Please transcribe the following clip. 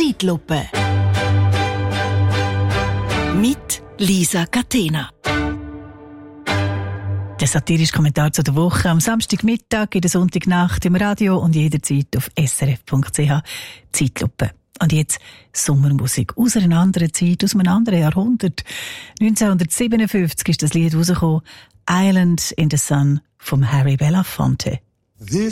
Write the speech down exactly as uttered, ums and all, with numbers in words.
Zeitlupe. Mit Lisa Catena. Der satirische Kommentar zu der Woche am Samstagmittag, in der Sonntagnacht im Radio und jederzeit auf s r f punkt c h. Zeitlupe. Und jetzt Sommermusik aus einer anderen Zeit, aus einem anderen Jahrhundert. neunzehnhundertsiebenundfünfzig ist das Lied rausgekommen, Island in the Sun vom Harry Belafonte. This